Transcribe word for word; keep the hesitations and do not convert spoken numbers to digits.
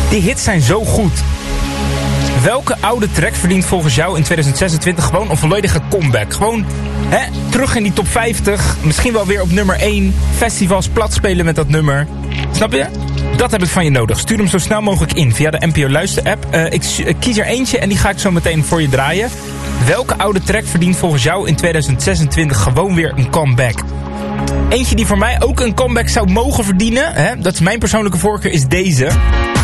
Die hits zijn zo goed. Welke oude track verdient volgens jou in tweeduizend zesentwintig gewoon een volledige comeback? Gewoon hè, terug in die top vijftig. Misschien wel weer op nummer één. Festivals plat spelen met dat nummer. Snap je? Dat heb ik van je nodig. Stuur hem zo snel mogelijk in via de N P O Luister app. Uh, ik, ik kies er eentje en die ga ik zo meteen voor je draaien. Welke oude track verdient volgens jou in tweeduizend zesentwintig gewoon weer een comeback? Eentje die voor mij ook een comeback zou mogen verdienen, hè? Dat is mijn persoonlijke voorkeur, is deze.